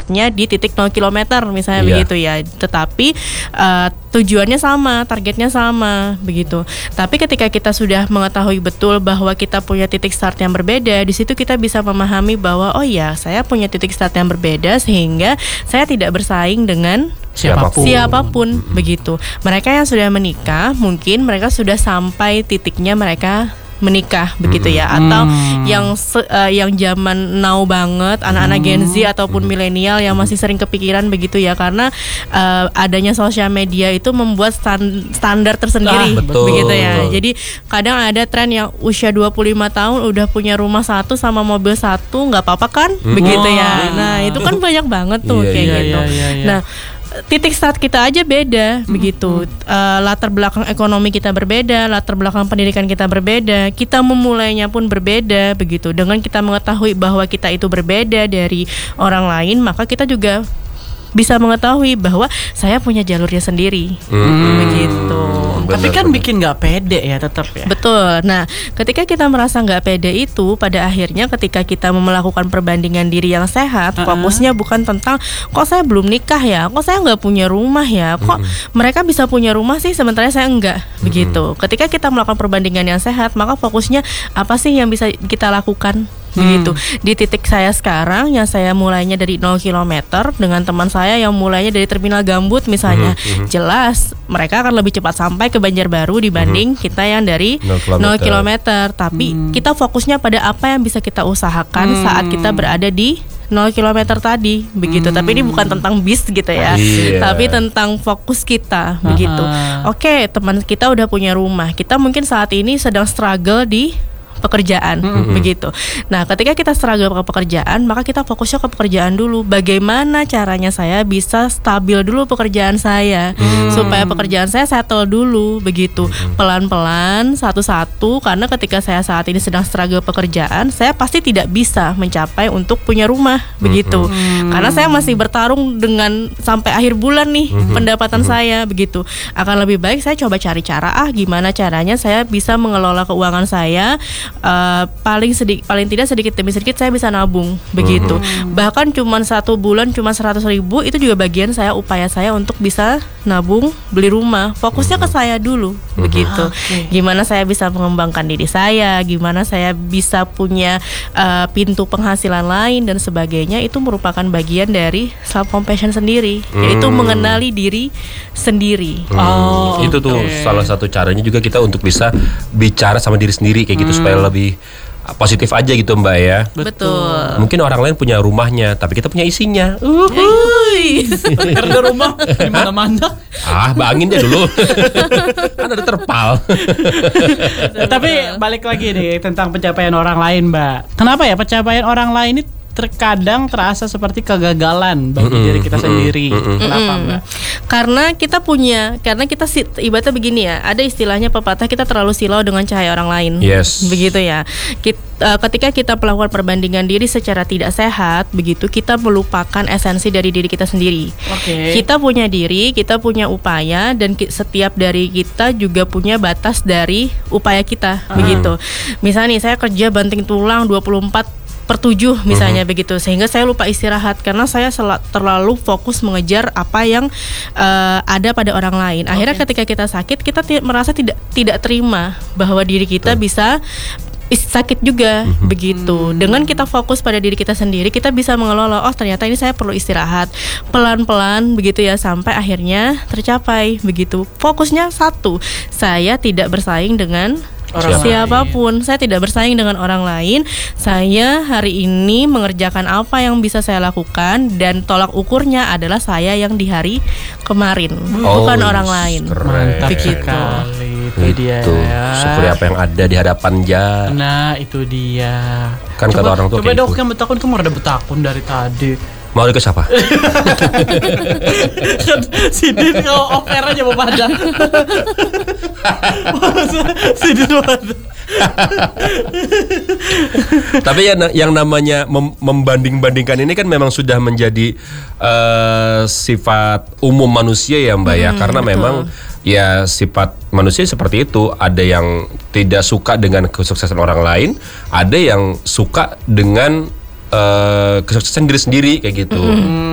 startnya di titik 0 km misalnya begitu ya. Tetapi tujuannya sama, targetnya sama begitu. Tapi ketika kita sudah mengetahui betul bahwa kita punya titik start yang berbeda, di situ kita bisa memahami bahwa oh ya, saya punya titik start yang berbeda sehingga saya tidak bersaing dengan siapapun begitu. Mereka yang sudah menikah mungkin mereka sudah sampai titiknya mereka menikah begitu ya, atau yang zaman now banget anak-anak Gen Z ataupun milenial yang masih sering kepikiran begitu ya, karena adanya sosial media itu membuat standar tersendiri begitu ya. Jadi kadang ada tren yang usia 25 tahun udah punya rumah satu sama mobil satu, nggak apa-apa kan begitu ya. Nah itu kan banyak banget tuh gitu. Nah titik start kita aja beda begitu, latar belakang ekonomi kita berbeda, latar belakang pendidikan kita berbeda, kita memulainya pun berbeda begitu. Dengan kita mengetahui bahwa kita itu berbeda dari orang lain, maka kita juga bisa mengetahui bahwa saya punya jalurnya sendiri begitu. Tapi kan bikin nggak pede ya tetap ya. Betul. Nah, ketika kita merasa nggak pede itu, pada akhirnya ketika kita melakukan perbandingan diri yang sehat, fokusnya bukan tentang kok saya belum nikah ya, kok saya nggak punya rumah ya, kok mereka bisa punya rumah sih sementara saya enggak begitu. Ketika kita melakukan perbandingan yang sehat, maka fokusnya apa sih yang bisa kita lakukan begitu. Di titik saya sekarang yang saya mulainya dari 0 km dengan teman saya yang mulainya dari terminal Gambut misalnya, jelas mereka akan lebih cepat sampai ke Banjarbaru dibanding kita yang dari 0 km. Tapi kita fokusnya pada apa yang bisa kita usahakan saat kita berada di 0 km tadi begitu. Tapi ini bukan tentang bis gitu ya, tapi tentang fokus kita begitu. Oke, teman kita udah punya rumah, kita mungkin saat ini sedang struggle di pekerjaan begitu. Nah, ketika kita struggle ke pekerjaan, maka kita fokusnya ke pekerjaan dulu. Bagaimana caranya saya bisa stabil dulu pekerjaan saya supaya pekerjaan saya settle dulu begitu. Pelan-pelan, satu-satu, karena ketika saya saat ini sedang struggle pekerjaan, saya pasti tidak bisa mencapai untuk punya rumah begitu. Karena saya masih bertarung dengan sampai akhir bulan nih pendapatan saya begitu. Akan lebih baik saya coba cari cara gimana caranya saya bisa mengelola keuangan saya. Paling tidak sedikit demi sedikit saya bisa nabung begitu. Bahkan cuma 1 bulan cuma 100.000 itu juga bagian saya, upaya saya untuk bisa nabung beli rumah. Fokusnya ke saya dulu begitu. Gimana saya bisa mengembangkan diri saya, gimana saya bisa punya pintu penghasilan lain dan sebagainya. Itu merupakan bagian dari self compassion sendiri, yaitu mengenali diri sendiri. Itu tuh salah satu caranya juga kita untuk bisa bicara sama diri sendiri kayak gitu supaya lebih positif aja gitu Mbak ya. Betul. Mungkin orang lain punya rumahnya, tapi kita punya isinya. Karena rumah di mana-mana. Bangin dia dulu. Kan ada terpal. Tapi balik lagi nih tentang pencapaian orang lain, Mbak. Kenapa ya pencapaian orang lain ini terkadang terasa seperti kegagalan bagi diri kita sendiri? Kenapa Mbak? Karena kita ibaratnya begini ya, ada istilahnya pepatah, kita terlalu silau dengan cahaya orang lain. Begitu ya. Ketika kita melakukan perbandingan diri secara tidak sehat begitu, kita melupakan esensi dari diri kita sendiri. Kita punya diri, kita punya upaya, dan setiap dari kita juga punya batas dari upaya kita begitu. Misalnya nih, saya kerja banting tulang 24/7 misalnya begitu, sehingga saya lupa istirahat karena saya terlalu fokus mengejar apa yang ada pada orang lain. Akhirnya ketika kita sakit, kita merasa tidak terima bahwa diri kita bisa sakit juga begitu. Dengan kita fokus pada diri kita sendiri, kita bisa mengelola, oh ternyata ini saya perlu istirahat, pelan-pelan begitu ya, sampai akhirnya tercapai begitu. Fokusnya satu, saya tidak bersaing dengan siapapun. Saya tidak bersaing dengan orang lain. Saya hari ini mengerjakan apa yang bisa saya lakukan, dan tolak ukurnya adalah saya yang di hari kemarin, bukan orang lain. Mantap begitu. Sekali. Itu dia. Syukuri apa yang ada di hadapan ja. Nah, itu dia. Kan kata orang tua coba kayak dok gitu. yang betakun, kamu ada betakun dari tadi. Mau ke siapa? Kan si Din kalau oper aja mau padang. Si Din padang. Tapi yang namanya membanding-bandingkan ini kan memang sudah menjadi sifat umum manusia ya Mbak ya. Karena memang ya sifat manusia seperti itu. Ada yang tidak suka dengan kesuksesan orang lain, ada yang suka dengan kesuksesan diri sendiri kayak gitu.